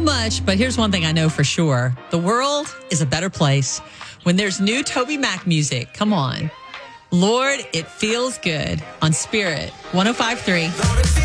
much, but here's one thing I know for sure. The world is a better place when there's new Toby Mac music. Come on. Lord, it feels good on Spirit 105.3.